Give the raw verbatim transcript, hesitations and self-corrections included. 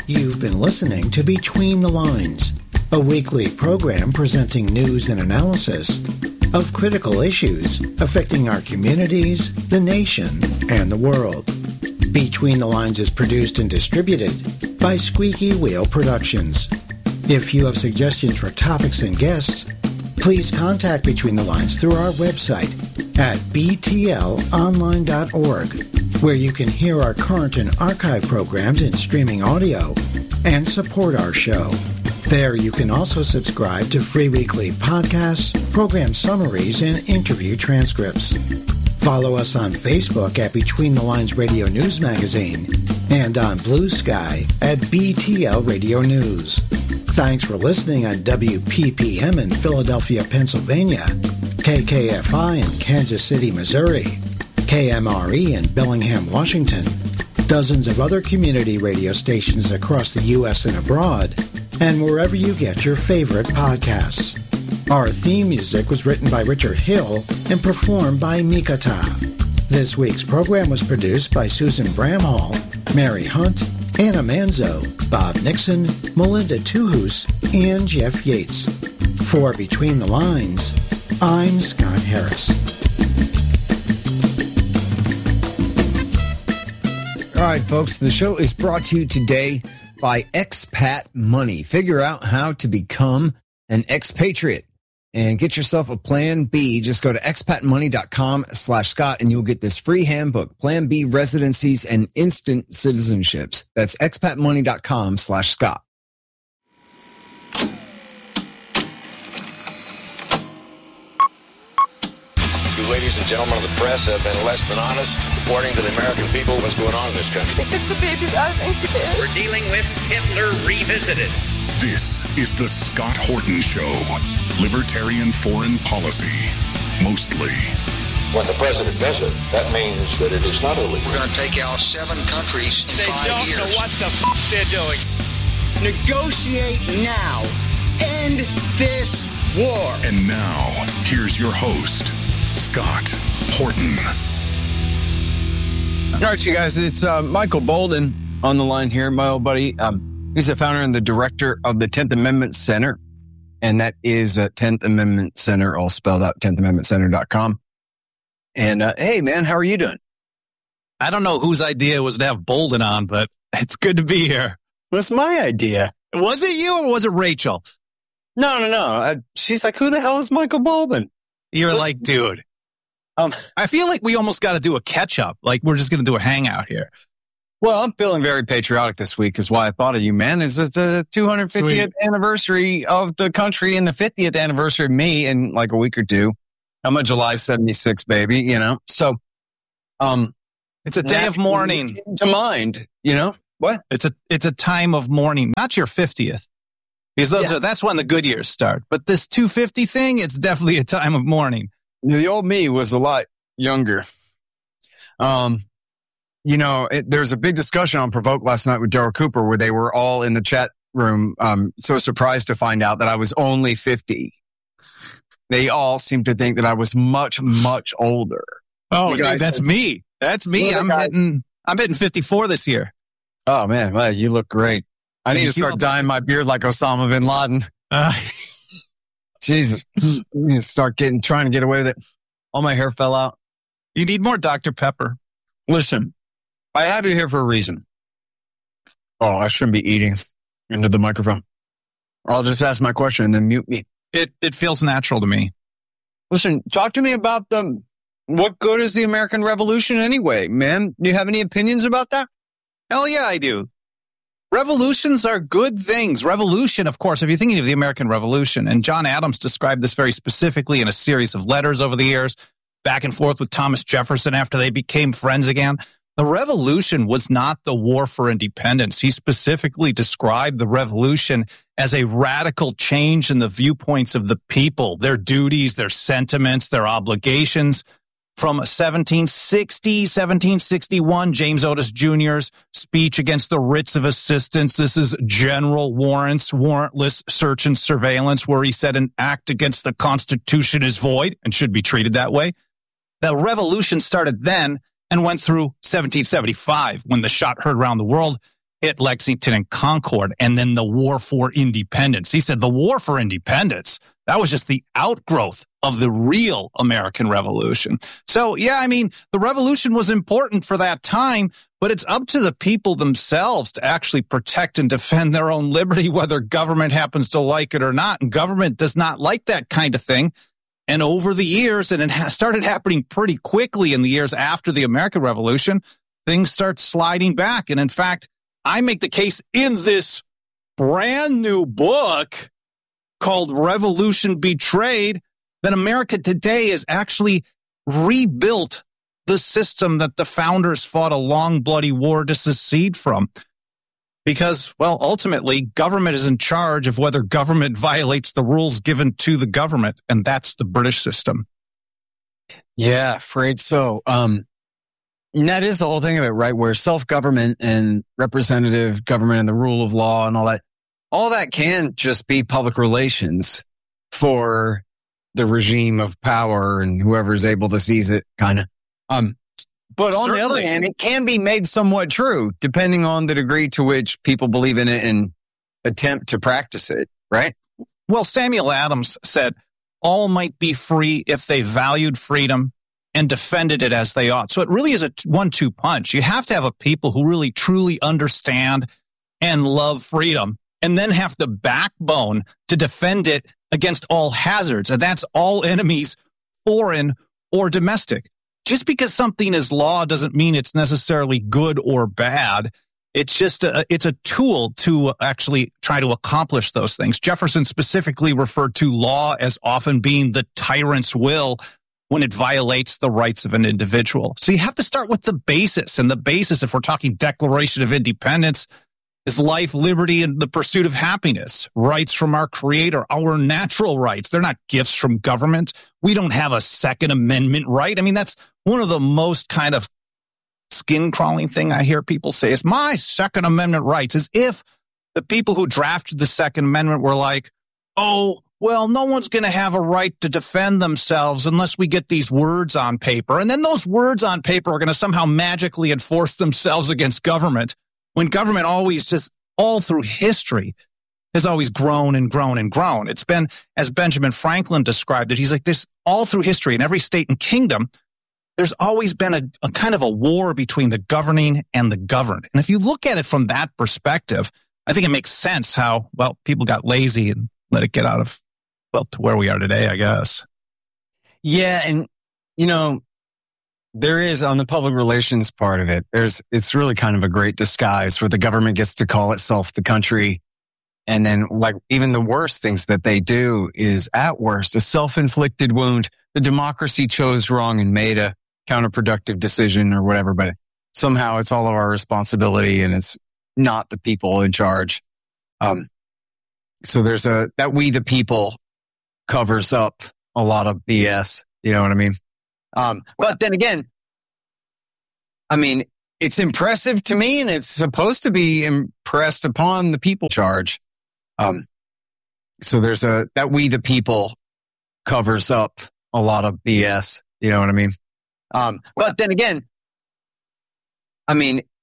You've been listening to Between the Lines, a weekly program presenting news and analysis of critical issues affecting our communities, the nation, and the world. Between the Lines is produced and distributed by Squeaky Wheel Productions. If you have suggestions for topics and guests, please contact Between the Lines through our website at b t l online dot org, where you can hear our current and archive programs in streaming audio and support our show. There you can also subscribe to free weekly podcasts, program summaries, and interview transcripts. Follow us on Facebook at Between the Lines Radio News Magazine and on Blue Sky at B T L Radio News. Thanks for listening on W P P M in Philadelphia, Pennsylvania, K K F I in Kansas City, Missouri, K M R E in Bellingham, Washington, dozens of other community radio stations across the U S and abroad, and wherever you get your favorite podcasts. Our theme music was written by Richard Hill and performed by Mikata. This week's program was produced by Susan Bramhall, Mary Hunt, Anna Manzo, Bob Nixon, Melinda Tuhus, and Jeff Yates. For Between the Lines, I'm Scott Harris. All right, folks, the show is brought to you today by Expat Money. Figure out how to become an expatriate and get yourself a Plan B. Just go to expat money dot com slash Scott and you'll get this free handbook, Plan B residencies and instant citizenships. That's expat money dot com slash Scott. You ladies and gentlemen of the press have been less than honest reporting to the American people what's going on in this country. They took the babies out of incubators. We're dealing with Hitler revisited. This is the Scott Horton Show. Libertarian foreign policy, mostly. When the president does it, that means that it is not illegal. We're going to take out seven countries in they five don't years. know what the f*** they're doing. Negotiate now. End this war. And now, here's your host, Scott Horton. All right, you guys, it's uh, Michael Bolden on the line here, my old buddy. Um, he's the founder and the director of the tenth Amendment Center, and that is uh, tenth Amendment Center, all spelled out, tenth amendment center dot com. And uh, hey, man, how are you doing? I don't know whose idea was to have Bolden on, but it's good to be here. What's my idea? Was it you or was it Rachel? No, no, no. I, she's like, who the hell is Michael Bolden? You're Listen, like, dude. Um, I feel like we almost got to do a catch-up. Like, we're just going to do a hangout here. Well, I'm feeling very patriotic this week is why I thought of you, man. It's, it's a two hundred fiftieth Sweet. anniversary of the country and the fiftieth anniversary of me in like a week or two. I'm a July seventy-six baby, you know. So, um, It's a day of mourning. To mind, you know? What? It's a it's a time of mourning, not your fiftieth. Because those Yeah. are, that's when the good years start. But this two fifty thing, it's definitely a time of mourning. The old me was a lot younger. Um, you know, it, there's a big discussion on Provoke last night with Daryl Cooper where they were all in the chat room, um, so surprised to find out that I was only fifty. They all seemed to think that I was much, much older. Oh, You dude, guys that's said- me. That's me. You're the I'm guy- hitting I'm hitting fifty-four this year. Oh, man, well, you look great. I need Thank to start you. dyeing my beard like Osama bin Laden. Uh, Jesus. I need to start getting, trying to get away with it. All my hair fell out. you need more Doctor Pepper. Listen, I have you here for a reason. Oh, I shouldn't be eating into the microphone. I'll just ask my question and then mute me. It it feels natural to me. Listen, talk to me about the, what good is the American Revolution anyway, man? Do you have any opinions about that? Hell yeah, I do. Revolutions are good things. Revolution, of course, if you're thinking of the American Revolution, and John Adams described this very specifically in a series of letters over the years, back and forth with Thomas Jefferson after they became friends again. The revolution was not the war for independence. He specifically described the revolution as a radical change in the viewpoints of the people, their duties, their sentiments, their obligations. From seventeen sixty, seventeen sixty-one, James Otis Junior's speech against the writs of assistance. This is general warrants, warrantless search and surveillance, where he said an act against the Constitution is void and should be treated that way. The revolution started then and went through seventeen seventy-five when the shot heard around the world. hit Lexington and Concord, and then the war for independence. He said the war for independence, that was just the outgrowth of the real American Revolution. So, yeah, I mean, the revolution was important for that time, but it's up to the people themselves to actually protect and defend their own liberty, whether government happens to like it or not. And government does not like that kind of thing. And over the years, and it has started happening pretty quickly in the years after the American Revolution, things start sliding back. And in fact, I make the case in this brand new book called Revolution Betrayed that America today has actually rebuilt the system that the founders fought a long, bloody war to secede from. Because, well, ultimately, government is in charge of whether government violates the rules given to the government, and that's the British system. Yeah, afraid so. Um, and that is the whole thing of it, right? Where self-government and representative government and the rule of law and all that, all that can just be public relations for the regime of power and whoever's able to seize it, kind of. Um, but on Certainly. the other hand, it can be made somewhat true, depending on the degree to which people believe in it and attempt to practice it, right? Well, Samuel Adams said, all might be free if they valued freedom and defended it as they ought. So it really is a one two punch. You have to have a people who really truly understand and love freedom, and then have the backbone to defend it against all hazards. And that's all enemies, foreign or domestic. Just because something is law doesn't mean it's necessarily good or bad. It's just a, it's a tool to actually try to accomplish those things. Jefferson specifically referred to law as often being the tyrant's will when it violates the rights of an individual. So you have to start with the basis. And the basis, if we're talking Declaration of Independence, is life, liberty, and the pursuit of happiness. Rights from our Creator, our natural rights. They're not gifts from government. We don't have a Second Amendment right. I mean, that's one of the most kind of skin-crawling thing I hear people say is my Second Amendment rights, as if the people who drafted the Second Amendment were like, oh, well, no one's going to have a right to defend themselves unless we get these words on paper. And then those words on paper are going to somehow magically enforce themselves against government, when government always just all through history has always grown and grown and grown. It's been, as Benjamin Franklin described it, he's like this all through history in every state and kingdom. There's always been a, a kind of a war between the governing and the governed. And if you look at it from that perspective, I think it makes sense how, well, people got lazy and let it get out of, well, to where we are today, I guess. Yeah. And, you know, there is on the public relations part of it, there's, it's really kind of a great disguise where the government gets to call itself the country. And then like even the worst things that they do is at worst a self-inflicted wound. The democracy chose wrong and made a counterproductive decision or whatever, but somehow it's all of our responsibility and it's not the people in charge. Um, so there's a, that we the people covers up a lot of B S. You know what I mean? Um, but then again, I mean, it's impressive to me and it's supposed to be impressed upon the people in charge. Um, so there's a, that we the people covers up a lot of B S. You know what I mean? Um, but then again, I mean,